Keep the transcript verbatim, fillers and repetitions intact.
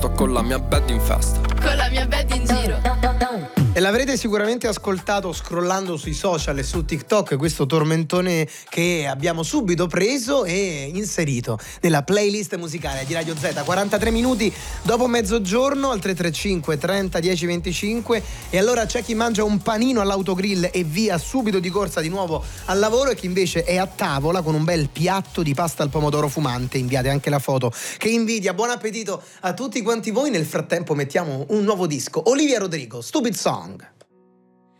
sto con la mia bed in festa. Con la mia bed in giro. E l'avrete sicuramente ascoltato scrollando sui social e su TikTok, questo tormentone che abbiamo subito preso e inserito nella playlist musicale di Radio Z. quarantatré minuti dopo mezzogiorno al tre tre cinque trenta dieci venticinque. E allora c'è chi mangia un panino all'autogrill e via subito di corsa di nuovo al lavoro, e chi invece è a tavola con un bel piatto di pasta al pomodoro fumante. Inviate anche la foto, che invidia. Buon appetito a tutti quanti voi. Nel frattempo mettiamo un nuovo disco, Olivia Rodrigo, Stupid Song.